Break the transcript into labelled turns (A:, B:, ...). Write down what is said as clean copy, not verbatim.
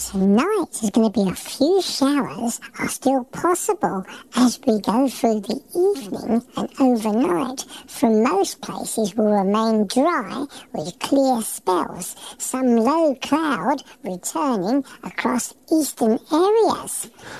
A: Tonight there's going to be a few showers are still possible as we go through the evening, and overnight from most places will remain dry with clear spells, some low cloud returning across eastern areas.